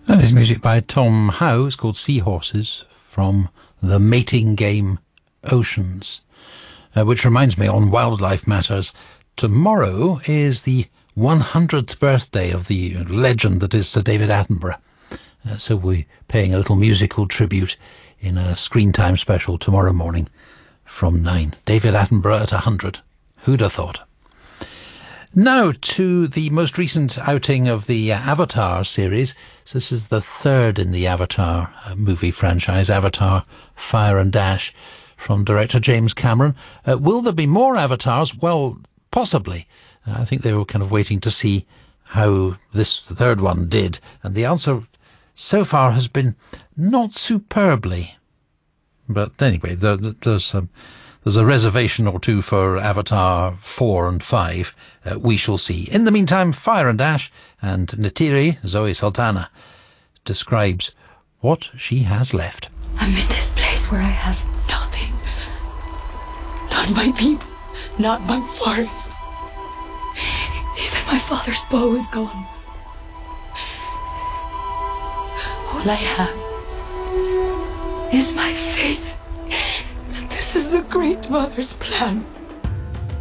That is music by Tom Howe. It's called Seahorses from the mating game Oceans. Which reminds me, on Wildlife Matters, tomorrow is the 100th birthday of the legend that is Sir David Attenborough. So we're paying a little musical tribute in a Screen Time special tomorrow morning from 9. David Attenborough at 100. Who'd have thought? Now to the most recent outing of the Avatar series. So this is the third in the Avatar movie franchise, Avatar Fire and Ash, from director James Cameron. Will there be more Avatars? Well, possibly. I think they were kind of waiting to see how this third one did. And the answer so far has been not superbly. But anyway, there's a reservation or two for Avatar 4 and 5. We shall see. In the meantime, Fire and Ash and Neytiri, Zoe Saldana, describes what she has left. I'm in this place where I have nothing. Not my people, not my forest. Even my father's bow is gone. All I have is my faith that this is the Great Mother's plan.